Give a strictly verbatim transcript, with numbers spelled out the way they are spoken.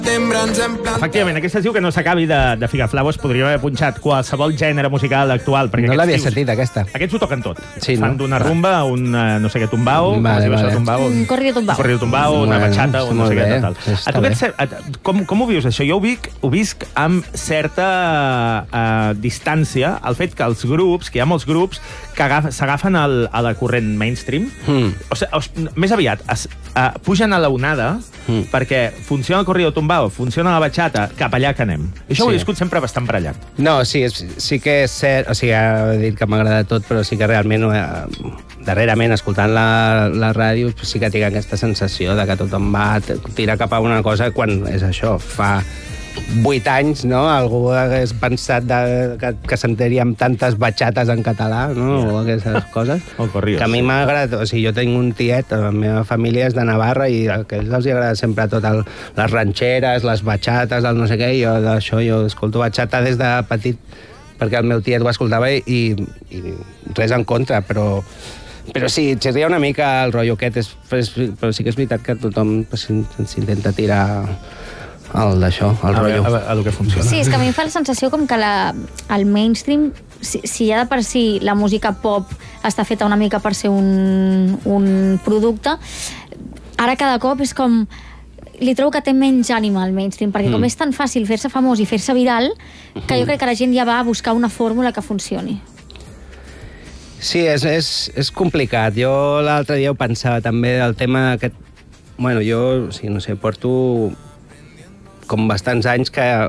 Efectivament, aquest es diu que no s'acabi de, de ficar flavos. Podria haver punxat qualsevol gènere musical actual. No l'havia sentit, aquesta. Aquests ho toquen tot. Sí, Fan no? d'una rumba, un no sé què tumbao, Vale, com es diu vale. això, tumbao, Un corrido tumbao. un corrido tumbao, una Bueno, bachata, un no molt sé què bé, tal. està A tu bé. què et, et, com, com ho vius, això? Jo ho visc, ho visc amb certa uh, distància al fet que els grups, que hi ha molts grups que agaf, s'agafen al- a la corrent mainstream. Mm. O sigui, o, sigui, més aviat, es, uh, pugen a la onada Mm. perquè funciona el corrido tumbao, funciona la bachata, cap allà que anem. I això ho he Sí. viscut sempre bastant per allà. No, sí, és, sí que és cert, o sigui, he dit que m'agrada tot, però sí que realment, eh, darrerament, escoltant la, la ràdio, sí que tinc aquesta sensació de que tothom va tirar cap a una cosa quan és això, fa vuit anys, no? Algú hagués pensat de, que, que sentiríem tantes batxates en català, no? O aquestes coses. El corrido, que a mi sí. m'ha agradat, o sigui, jo tinc un tiet, la meva família és de Navarra i a aquells els agrada sempre tot el, les ranxeres, les batxates, el no sé què, i jo d'això, jo escolto batxata des de petit perquè el meu tiet ho escoltava i, i res en contra, però però sí, xerria una mica el rotllo aquest, és, és, però sí que és veritat que tothom pues, s'intenta tirar el d'això, el A, rotllo. a, a, a lo que funciona. Sí, és que a mi em fa la sensació com que la, el mainstream, si, si ja de per si la música pop està feta una mica per ser un, un producte, ara cada cop és com... Li trobo que té menys ànima al mainstream, perquè mm. com és tan fàcil fer-se famós i fer-se viral, que jo crec que la gent ja va a buscar una fórmula que funcioni. Sí, és, és, és complicat. Jo l'altre dia ho pensava també, el tema aquest... Bueno, jo, sí, no sé, porto com bastants anys que